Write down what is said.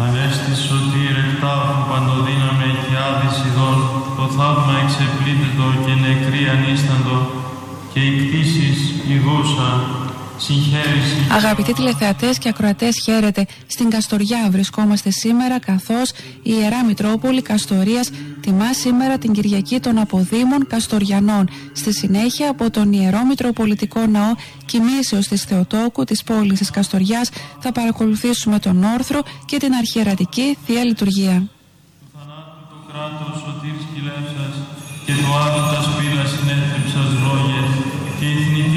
Ανέστη σωτήρ εκτάφου παντοδύναμε και άδης ειδών, το θαύμα εξεπλήτετο και νεκρή ανίσταντο, και οι κτήσεις ηγούσα, συγχαίρηση. Αγαπητοί τηλεθεατές και ακροατές, χαίρετε. Στην Καστοριά βρισκόμαστε σήμερα, καθώς η Ιερά Μητρόπολη Καστορίας τιμά σήμερα την Κυριακή των Αποδήμων Καστοριανών. Στη συνέχεια, από τον Ιερό Μητροπολιτικό Ναό Κοιμήσεως της Θεοτόκου της πόλης της Καστοριάς, θα παρακολουθήσουμε τον όρθρο και την αρχιερατική Θεία Λειτουργία. Του θανάτου το κράτος σωτήρ σκυλεύσας και το άδωτας πύλας συνέθρεψας λόγες και η